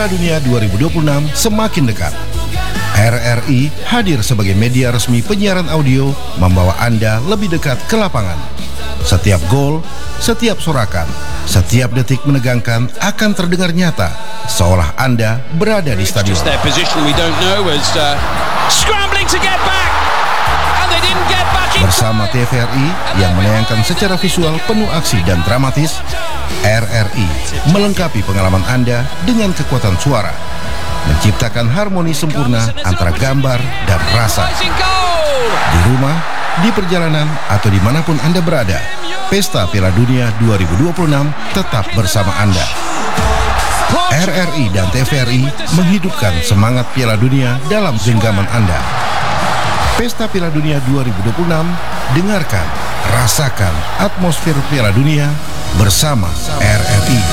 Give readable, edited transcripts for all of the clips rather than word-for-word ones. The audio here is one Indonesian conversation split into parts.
Dunia 2026 semakin dekat. RRI hadir sebagai media resmi penyiaran audio, membawa Anda lebih dekat ke lapangan. Setiap gol, setiap sorakan, setiap detik menegangkan akan terdengar nyata, seolah Anda berada di stadion. Bersama TVRI yang menayangkan secara visual penuh aksi dan dramatis, RRI melengkapi pengalaman Anda dengan kekuatan suara, menciptakan harmoni sempurna antara gambar dan rasa. Di rumah, di perjalanan, atau dimanapun Anda berada, Pesta Piala Dunia 2026 tetap bersama Anda. RRI dan TVRI menghidupkan semangat Piala Dunia dalam genggaman Anda. Pesta Piala Dunia 2026, dengarkan, rasakan atmosfer Piala Dunia bersama RRI.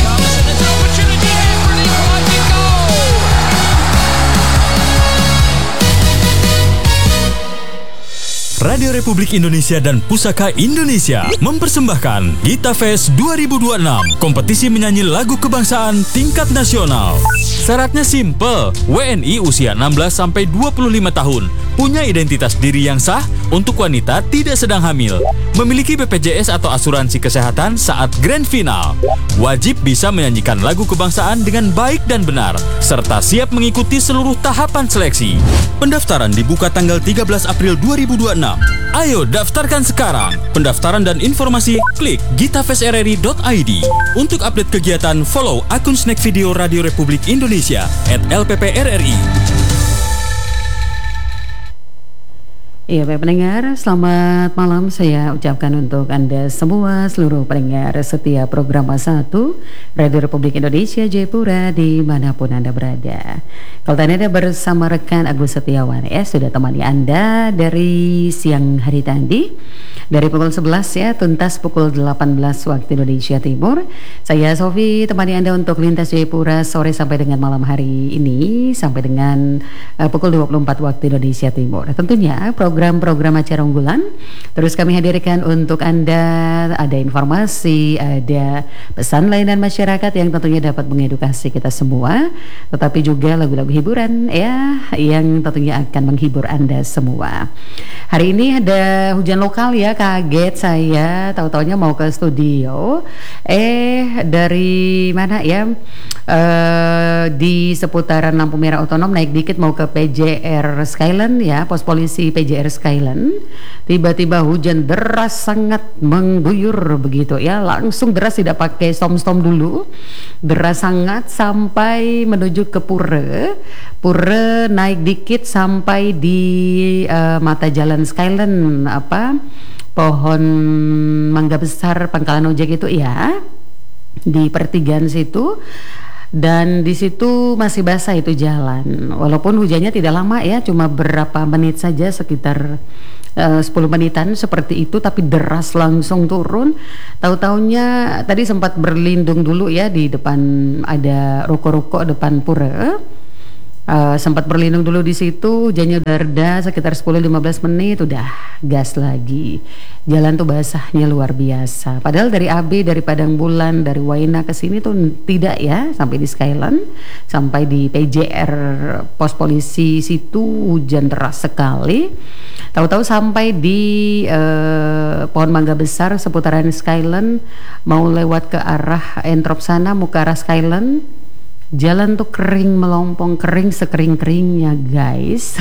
Radio Republik Indonesia dan Pusaka Indonesia mempersembahkan Gita Fest 2026, kompetisi menyanyi lagu kebangsaan tingkat nasional. Syaratnya simple, WNI usia 16-25 tahun, punya identitas diri yang sah, untuk wanita tidak sedang hamil, memiliki BPJS atau asuransi kesehatan saat grand final, wajib bisa menyanyikan lagu kebangsaan dengan baik dan benar, serta siap mengikuti seluruh tahapan seleksi. Pendaftaran dibuka tanggal 13 April 2026. Ayo daftarkan sekarang. Pendaftaran dan informasi klik gitafestrri.id. Untuk update kegiatan, follow akun Snack Video Radio Republik Indonesia @LPPRRI. Iya, Bapak pendengar, selamat malam saya ucapkan untuk Anda semua, seluruh pendengar setiap program 1 Radio Republik Indonesia Jayapura dimanapun Anda berada. Kalau tadi Anda bersama rekan Agus Setiawan sudah temani Anda dari siang hari tadi, dari pukul 11 tuntas pukul 18 waktu Indonesia Timur. Saya Sofi temani Anda untuk lintas Jayapura sore sampai dengan malam hari ini, sampai dengan pukul 24 waktu Indonesia Timur. Tentunya program-program acara unggulan terus kami hadirkan untuk Anda. Ada informasi, ada pesan layanan masyarakat yang tentunya dapat mengedukasi kita semua, tetapi juga lagu-lagu hiburan yang tentunya akan menghibur Anda semua. Hari ini ada hujan lokal kaget saya, tahu-taunya mau ke studio dari mana di seputaran lampu merah otonom naik dikit mau ke PJR Skyland pos polisi PJR Skyland, tiba-tiba hujan deras sangat mengguyur begitu langsung deras, tidak pakai stom dulu, deras sangat sampai menuju ke Pura naik dikit sampai di mata jalan Skyland pohon mangga besar Pangkalan Ojek itu di pertigaan situ. Dan di situ masih basah itu jalan, walaupun hujannya tidak lama cuma berapa menit saja, sekitar 10 menitan seperti itu, tapi deras langsung turun. Tahu-taunya tadi sempat berlindung dulu di depan, ada ruko-ruko depan Pura. Sempat berlindung dulu di situ, hujannya udah reda sekitar 10-15 menit, udah gas lagi. Jalan tuh basahnya luar biasa. Padahal dari AB, dari Padang Bulan, dari Waina ke sini tuh tidak sampai di Skyland, sampai di PJR pos polisi situ hujan deras sekali. Tahu-tahu sampai di pohon mangga besar seputaran Skyland, mau lewat ke arah Entrop sana, mau ke arah Skyland. Jalan tuh kering melompong, kering sekering-keringnya guys.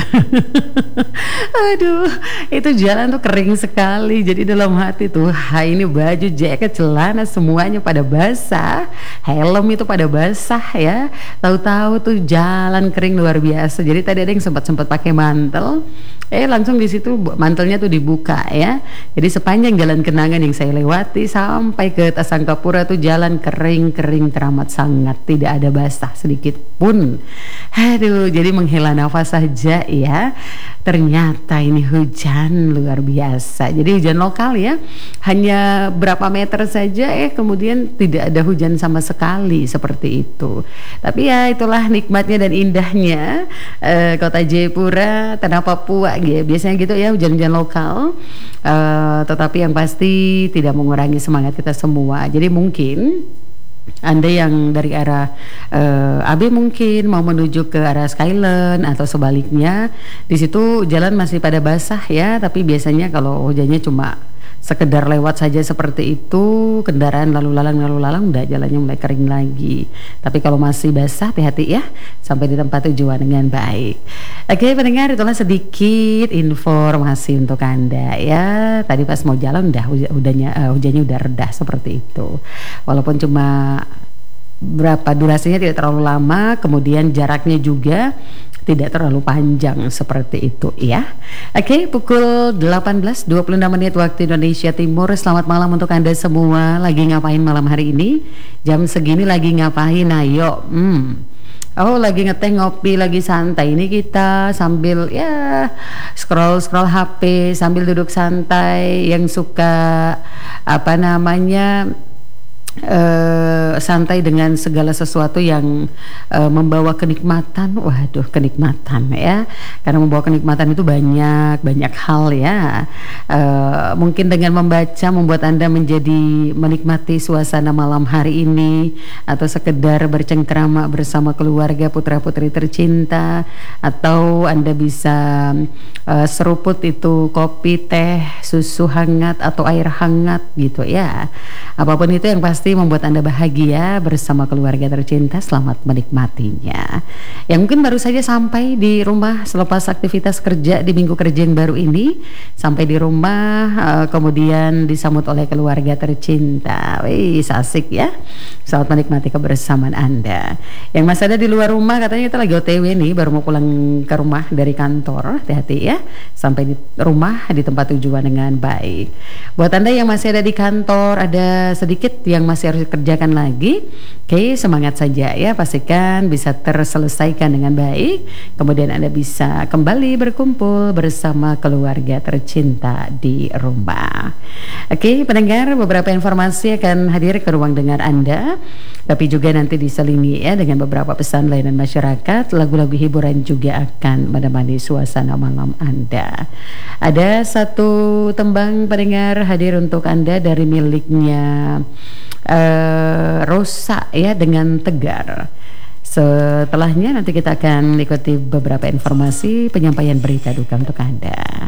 Aduh, itu jalan tuh kering sekali. Jadi dalam hati tuh, ini baju, jaket, celana semuanya pada basah, helm itu pada basah Tahu-tahu tuh jalan kering luar biasa. Jadi tadi ada yang sempat pakai mantel, langsung di situ mantelnya tuh dibuka Jadi sepanjang jalan kenangan yang saya lewati sampai ke Tasangkapura tuh jalan kering teramat sangat, tidak ada basah sedikit pun. Aduh, jadi menghela nafas saja ternyata ini hujan luar biasa. Jadi hujan lokal hanya berapa meter saja kemudian tidak ada hujan sama sekali, seperti itu. Tapi itulah nikmatnya dan indahnya kota Jayapura, tanah Papua biasanya gitu hujan-hujan lokal. Tetapi yang pasti tidak mengurangi semangat kita semua. Jadi mungkin Anda yang dari arah AB mungkin mau menuju ke arah Skyland atau sebaliknya, di situ jalan masih pada basah ya, tapi biasanya kalau hujannya cuma sekedar lewat saja seperti itu, kendaraan lalu lalang udah jalannya mulai kering lagi. Tapi kalau masih basah, hati-hati ya sampai di tempat tujuan dengan baik. Oke pendengar, itulah sedikit informasi untuk Anda ya. Tadi pas mau jalan hujannya udah reda seperti itu. Walaupun cuma berapa durasinya tidak terlalu lama, kemudian jaraknya juga tidak terlalu panjang seperti itu ya. Oke, pukul 18.26 menit waktu Indonesia Timur. Selamat malam untuk Anda semua. Lagi ngapain malam hari ini? Jam segini lagi ngapain? Ayo. Oh, lagi ngeteh ngopi, lagi santai. Ini kita sambil ya scroll HP sambil duduk santai. Yang suka santai dengan segala sesuatu yang membawa kenikmatan. Waduh, kenikmatan ya. Karena membawa kenikmatan itu banyak hal ya. Mungkin dengan membaca membuat Anda menjadi menikmati suasana malam hari ini, atau sekedar bercengkrama bersama keluarga putra-putri tercinta, atau Anda bisa seruput itu kopi, teh, susu hangat atau air hangat gitu ya. Apapun itu yang pasti membuat Anda bahagia bersama keluarga tercinta, selamat menikmatinya. Yang mungkin baru saja sampai di rumah selepas aktivitas kerja di minggu kerja yang baru ini, sampai di rumah kemudian disambut oleh keluarga tercinta. Wih, asik ya. Selamat menikmati kebersamaan Anda. Yang masih ada di luar rumah, katanya kita lagi OTW nih, baru mau pulang ke rumah dari kantor. Hati-hati ya, sampai di rumah di tempat tujuan dengan baik. Buat Anda yang masih ada di kantor, ada sedikit yang masih harus dikerjakan lagi, oke, semangat saja ya, pastikan bisa terselesaikan dengan baik, kemudian Anda bisa kembali berkumpul bersama keluarga tercinta di rumah. Oke pendengar, beberapa informasi akan hadir ke ruang dengar Anda, tapi juga nanti diselingi ya dengan beberapa pesan layanan masyarakat. Lagu-lagu hiburan juga akan menemani suasana malam Anda. Ada satu tembang pendengar hadir untuk Anda dari miliknya Rosa ya, dengan Tegar. Setelahnya nanti kita akan ikuti beberapa informasi penyampaian berita duka untuk Anda.